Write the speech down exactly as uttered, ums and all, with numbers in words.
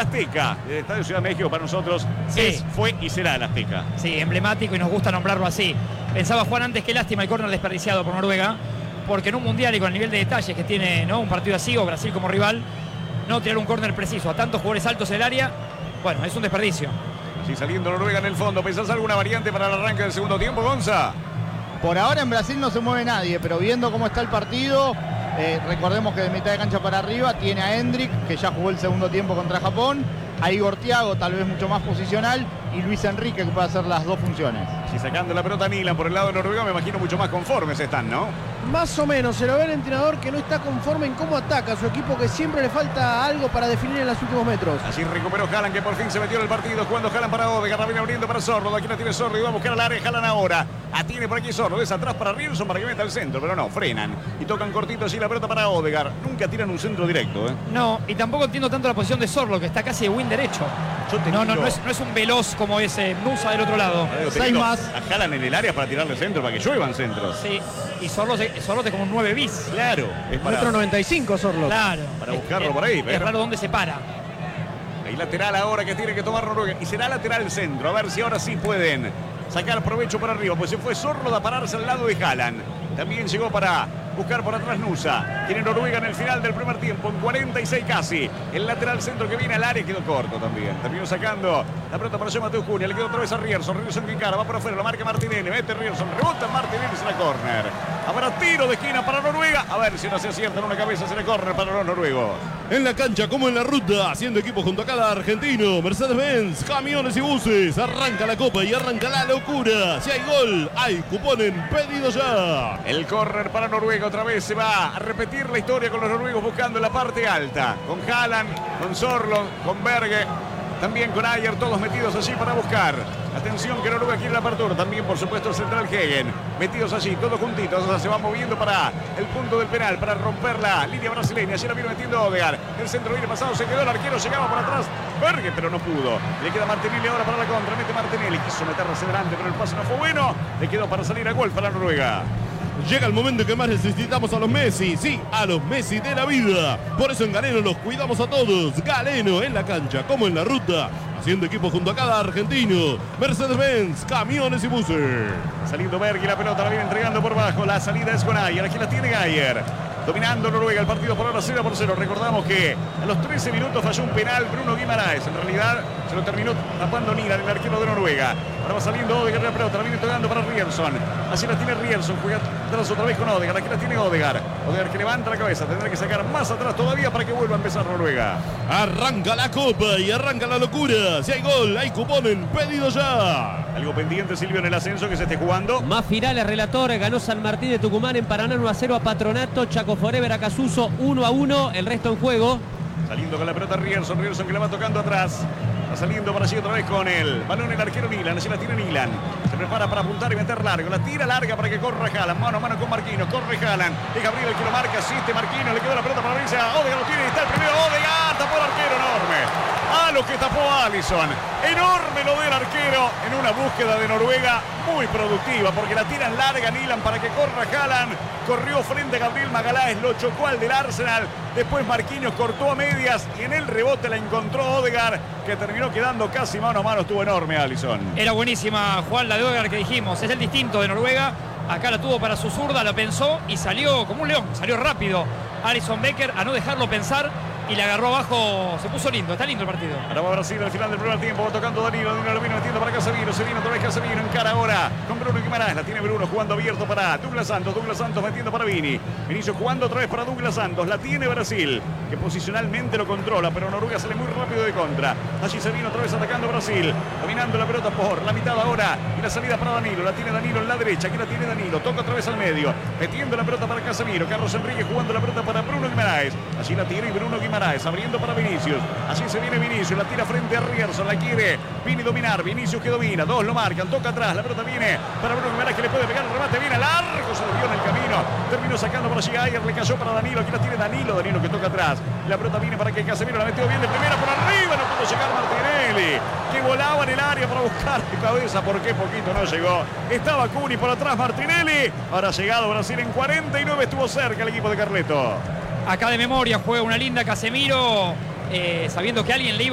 Azteca. El Estadio Ciudad de México para nosotros sí. es, fue y será el Azteca. Sí, emblemático y nos gusta nombrarlo así. Pensaba Juan antes, qué lástima el córner desperdiciado por Noruega, porque en un mundial y con el nivel de detalles que tiene, ¿no?, un partido así o Brasil como rival, no tirar un córner preciso a tantos jugadores altos en el área, bueno, es un desperdicio. Sí, saliendo Noruega en el fondo. ¿Pensás alguna variante para el arranque del segundo tiempo, Gonza? Por ahora en Brasil no se mueve nadie, pero viendo cómo está el partido, eh, recordemos que de mitad de cancha para arriba tiene a Hendrik, que ya jugó el segundo tiempo contra Japón, a Igor Thiago, tal vez mucho más posicional, y Luis Enrique, que puede hacer las dos funciones. Sí, sacando la pelota Nilan por el lado de Noruega, me imagino mucho más conformes están, ¿no? Más o menos, se lo ve el entrenador que no está conforme en cómo ataca a su equipo, que siempre le falta algo para definir en los últimos metros. Así recuperó Haaland, que por fin se metió en el partido, jugando Haaland para Odegaard, viene abriendo para Zorro, aquí la tiene Zorro y va a buscar al área. Haaland ahora, atiene por aquí Zorro, es atrás para Rilson para que meta al centro, pero no, frenan y tocan cortito así la pelota para Odegaard. Nunca tiran un centro directo, ¿eh? No, y tampoco entiendo tanto la posición de Zorro, que está casi de win derecho. Yo te no, digo, no, no es, no es un veloz como ese Nusa del otro lado. Seis más. A Haaland en el área para tirarle centro, para que lluevan centros. Sí, y Zorro te como un nueve bis. Claro. Es para... Metro noventa y cinco Zorro. Claro. Para buscarlo es, por ahí. Es, pero... es raro dónde se para. Ahí lateral ahora que tiene que tomar Noruega. Y será lateral centro. A ver si ahora sí pueden sacar provecho por arriba. Pues se fue Zorro a pararse al lado de Haaland. También llegó para buscar por atrás Nusa. Tiene Noruega en el final del primer tiempo, en cuarenta y seis casi. El lateral centro que viene al área quedó corto también. Terminó sacando la pelota para Mateo Cunha. Le quedó otra vez a Rierson. Rierson que encara, va por afuera, lo marca Martinelli. Mete Rierson, rebota Martinelli, será córner. Habrá tiro de esquina para Noruega. A ver si no se acierta en una cabeza, será córner para los noruegos. En la cancha como en la ruta, haciendo equipo junto a cada argentino. Mercedes-Benz, camiones y buses. Arranca la copa y arranca la locura. Si hay gol, hay cupón en pedido ya. El córner para Noruega. Otra vez se va a repetir la historia con los noruegos buscando la parte alta. Con Haaland, con Zorlo, con Berge, también con Ayer, todos metidos allí para buscar. Atención que Noruega quiere la apertura. También, por supuesto, el central Hegen. Metidos allí, todos juntitos. O sea, se va moviendo para el punto del penal, para romper la línea brasileña. Allí la viene metiendo Odegaard. El centro viene pasado, se quedó el arquero, llegaba por atrás Berge, pero no pudo. Le queda Martinelli ahora para la contra. Mete Martinelli, quiso meterla hacia adelante, pero el pase no fue bueno. Le quedó para salir a gol para Noruega. Llega el momento en que más necesitamos a los Messi, sí, a los Messi de la vida. Por eso en Galeno los cuidamos a todos. Galeno en la cancha como en la ruta, haciendo equipo junto a cada argentino. Mercedes-Benz, camiones y buses. Saliendo Berge, la pelota la viene entregando por bajo. La salida es con Ayer, aquí la tiene Ayer. Dominando Noruega el partido por ahora cero por cero. Recordamos que a los trece minutos falló un penal Bruno Guimaraes. En realidad se lo terminó tapando Nilan, el arquero de Noruega. Ahora va saliendo Odegaard, la pelota la viene tocando para Rierson. Así la tiene Rierson, juega atrás otra vez con Odegaard. Aquí la tiene Odegaard. Odegaard que levanta la cabeza, tendrá que sacar más atrás todavía para que vuelva a empezar Noruega. Arranca la copa y arranca la locura. Si hay gol, hay cupón en pedido ya. Algo pendiente, Silvio, en el ascenso que se esté jugando. Más finales, relator. Ganó San Martín de Tucumán en Paraná uno a cero a Patronato. Chaco Forever a Casuso uno a uno. El resto en juego. Saliendo con la pelota Rierson. Rierson que la va tocando atrás. Va saliendo para allí otra vez con el balón el arquero Nilan. Así la tira Nilan. Se prepara para apuntar y meter largo. La tira larga para que corra Haaland. Mano a mano con Marquinhos. Corre Haaland. Es Gabriel el que lo marca. Asiste Marquinhos. Le quedó la pelota para abrirse a Odegaard. Lo tiene y está el primero. Odegaard. Tapó el arquero. Enorme. A lo que tapó Alisson. Enorme lo del arquero en una búsqueda de Noruega muy productiva porque la tiran larga Nilan para que corra Haaland. Corrió frente a Gabriel Magaláes. Lo chocó al del Arsenal. Después Marquinhos cortó a medias y en el rebote la encontró Odegaard, que terminó quedando casi mano a mano. Estuvo enorme Alisson. Era buenísima, Juan, la de Odegaard que dijimos. Es el distinto de Noruega. Acá la tuvo para su zurda, la pensó y salió como un león. Salió rápido Alisson Becker a no dejarlo pensar y le agarró abajo. Se puso lindo, está lindo el partido. Ahora va Brasil al final del primer tiempo. Va tocando Danilo. Danilo lo vino metiendo para Casemiro. Se vino otra vez Casemiro. Encara ahora con Bruno Guimaraes. La tiene Bruno jugando abierto para Douglas Santos. Douglas Santos metiendo para Vini. Vinicius jugando otra vez para Douglas Santos. La tiene Brasil, que posicionalmente lo controla, pero Noruega sale muy rápido de contra. Allí se vino otra vez atacando Brasil. Dominando la pelota por la mitad ahora. Y la salida para Danilo. La tiene Danilo en la derecha. Aquí la tiene Danilo. Toca otra vez al medio. Metiendo la pelota para Casemiro. Carlos Enrique jugando la pelota para Bruno Guimaraes. Allí la tiene Bruno Guimaraes. Abriendo para Vinicius. Así se viene Vinicius. La tira frente a Rierson. La quiere Vini dominar. Vinicius que domina. Dos lo marcan. Toca atrás. La pelota viene para Bruno Guimaraes, que le puede pegar el remate. Viene largo. Se desvió en el camino. Terminó sacando por allí Ayer. Le cayó para Danilo. Aquí la tiene Danilo. Danilo que toca atrás. La pelota viene para que Casemiro la metió bien de primera por arriba. No pudo llegar Martinelli, que volaba en el área para buscar de cabeza. ¿Por qué poquito no llegó? Estaba Cuni por atrás. Martinelli. Ahora ha llegado Brasil en cuarenta y nueve. Estuvo cerca el equipo de Carleto. Acá de memoria juega una linda Casemiro, eh, sabiendo que alguien le iba